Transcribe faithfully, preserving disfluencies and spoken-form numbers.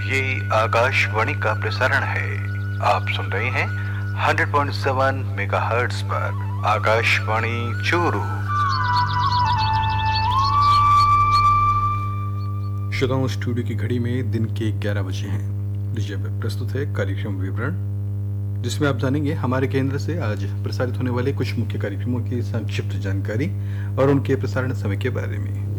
ये आकाशवाणी का प्रसारण है। आप सुन रहे हैं हंड्रेड पॉइंट सेवन मेगाहर्ट्ज पर आकाशवाणी चूरू। श्रोताओं, स्टूडियो की घड़ी में दिन के ग्यारह बजे हैं। लीजिए अब प्रस्तुत है कार्यक्रम विवरण, जिसमें आप जानेंगे हमारे केंद्र से आज प्रसारित होने वाले कुछ मुख्य कार्यक्रमों की संक्षिप्त जानकारी और उनके प्रसारण समय के बारे में।